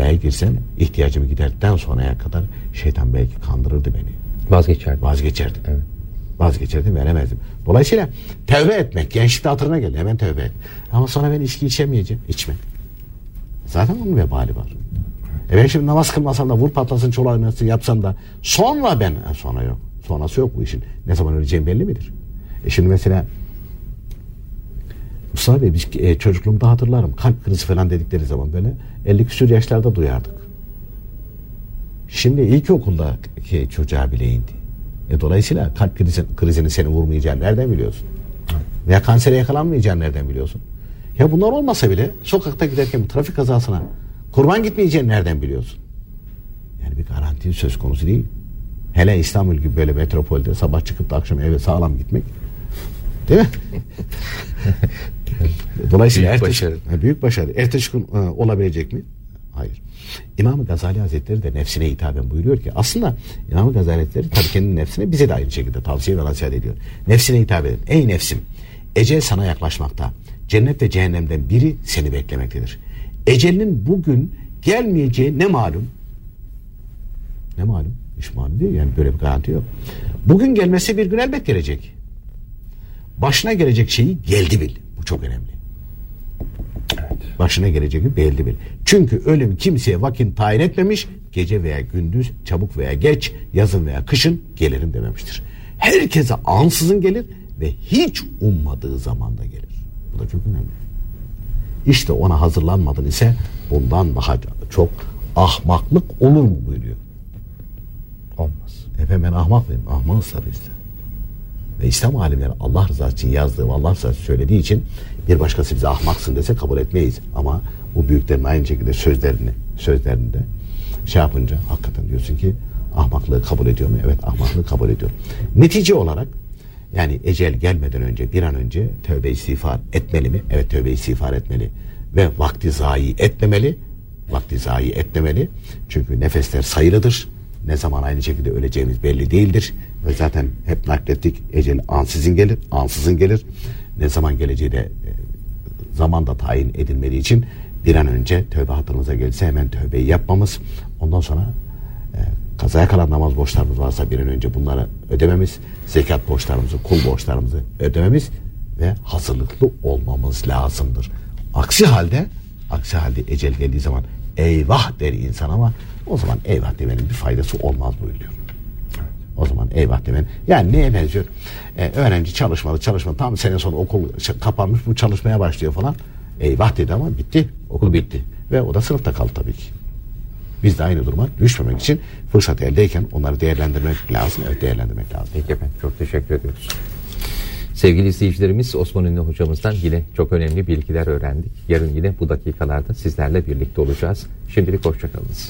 belaya girsem ihtiyacımı giderdikten sonraya kadar şeytan belki kandırırdı beni. Vazgeçerdim. Evet. Vazgeçerdim, veremezdim. Dolayısıyla tövbe etmek, gençlikte hatırına geldi, hemen tövbe et. Ama sonra ben içki içemeyeceğim, içme. Zaten onun vebali var. Ben şimdi namaz kılmasam da vur patlasın çoluğu yapsam da sonra sonra yok. Sonrası yok bu işin. Ne zaman öleceğim belli midir? Şimdi mesela Mustafa Bey, biz çocukluğumda hatırlarım, kalp krizi falan dedikleri zaman böyle 50 küsur yaşlarda duyardık. Şimdi ilkokuldaki çocuğa bile indi. Dolayısıyla kalp krizinin seni vurmayacağını nereden biliyorsun? Veya kansere yakalanmayacağını nereden biliyorsun? Ya bunlar olmasa bile sokakta giderken bir trafik kazasına kurban gitmeyeceğini nereden biliyorsun? Yani bir garanti söz konusu değil. Hele İstanbul gibi böyle metropolde sabah çıkıp da akşam eve sağlam gitmek, değil mi? Dolayısıyla büyük başarı. Ertesi gün olabilecek mi? Hayır. İmam-ı Gazali Hazretleri de nefsine hitaben buyuruyor ki, aslında İmam-ı Gazali Hazretleri tabii kendi nefsine bize de aynı şekilde tavsiye ve nasihat ediyor. Nefsine hitap edin. Ey nefsim, ecel sana yaklaşmakta. Cennet ve cehennemden biri seni beklemektedir. Ecelinin bugün gelmeyeceği ne malum? Ne malum? Hiç malum değil, yani böyle bir garanti yok. Bugün gelmesi bir gün elbet gelecek. Başına gelecek şeyi geldi bil. Bu çok önemli. Evet. Başına gelecek belli bil. Çünkü ölüm kimseye vakit tayin etmemiş, gece veya gündüz, çabuk veya geç, yazın veya kışın gelirim dememiştir. Herkese ansızın gelir ve hiç ummadığı zamanda gelir. Bu da çok önemli. İşte ona hazırlanmadın ise bundan daha çok ahmaklık olur mu buyuruyor. Olmaz. Efendim ben ahmak mıyım? Ahmağız tabii işte. Ve İslam alimleri Allah rızası için yazdığı, Allah rızası için söylediği için bir başkası bize ahmaksın dese kabul etmeyiz. Ama bu büyüklerin aynı şekilde sözlerinde şey yapınca hakikaten diyorsun ki ahmaklığı kabul ediyor mu? Evet, ahmaklığı kabul ediyor. Netice olarak yani ecel gelmeden önce bir an önce tövbe istiğfar etmeli mi? Evet, tövbe istiğfar etmeli. Ve vakti zayi etmemeli. Vakti zayi etmemeli. Çünkü nefesler sayılıdır. Ne zaman aynı şekilde öleceğimiz belli değildir. Ve zaten hep naklettik, ecel ansızın gelir. Ne zaman geleceği de zaman da tayin edilmediği için bir an önce tövbe hatırımıza gelirse hemen tövbeyi yapmamız. Ondan sonra kazaya kalan namaz borçlarımız varsa bir an önce bunları ödememiz, zekat borçlarımızı, kul borçlarımızı ödememiz ve hazırlıklı olmamız lazımdır. Aksi halde ecel geldiği zaman eyvah der insan, ama o zaman eyvah demenin bir faydası olmaz buyuruyor. O zaman eyvah demenin. Yani neye benziyor? Öğrenci çalışmadı tam sene sonra okul kapanmış, bu çalışmaya başlıyor falan. Eyvah dedi ama bitti. Okul bitti. Ve o da sınıfta kaldı tabii ki. Biz de aynı duruma düşmemek için fırsat eldeyken onları değerlendirmek lazım. Evet, değerlendirmek lazım. Peki efendim, çok teşekkür ediyoruz. Sevgili izleyicilerimiz, Osman Ünlü hocamızdan yine çok önemli bilgiler öğrendik. Yarın yine bu dakikalarda sizlerle birlikte olacağız. Şimdilik hoşçakalınız.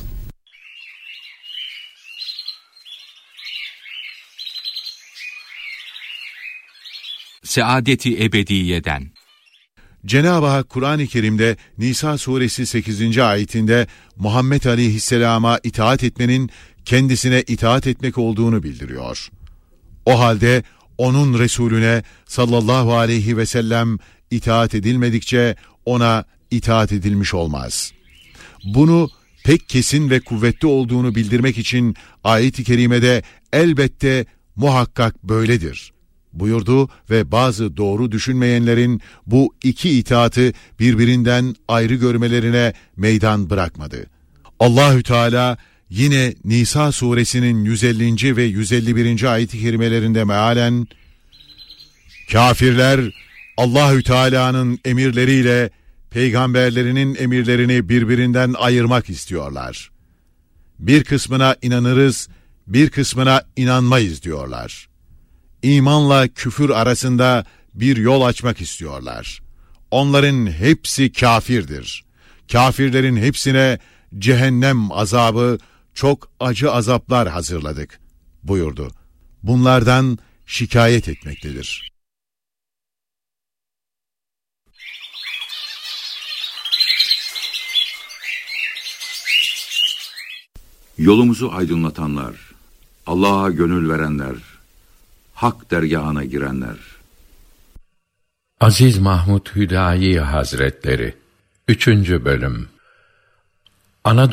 Saadeti ebediyeden. Cenab-ı Hak Kur'an-ı Kerim'de Nisa suresi 8. ayetinde Muhammed Aleyhisselam'a itaat etmenin kendisine itaat etmek olduğunu bildiriyor. O halde onun Resulüne sallallahu aleyhi ve sellem itaat edilmedikçe ona itaat edilmiş olmaz. Bunu pek kesin ve kuvvetli olduğunu bildirmek için ayet-i kerimede elbette muhakkak böyledir buyurdu ve bazı doğru düşünmeyenlerin bu iki itaatı birbirinden ayrı görmelerine meydan bırakmadı. Allahü Teala yine Nisa suresinin 150. ve 151. ayet-i kerimelerinde mealen, kafirler Allahü Teala'nın emirleriyle peygamberlerinin emirlerini birbirinden ayırmak istiyorlar. Bir kısmına inanırız, bir kısmına inanmayız diyorlar. İmanla küfür arasında bir yol açmak istiyorlar. Onların hepsi kafirdir. Kafirlerin hepsine cehennem azabı, çok acı azaplar hazırladık buyurdu. Bunlardan şikayet etmektedir. Yolumuzu aydınlatanlar, Allah'a gönül verenler, hak dergahına girenler. Aziz Mahmud Hüdayi Hazretleri 3. Bölüm. Anadolu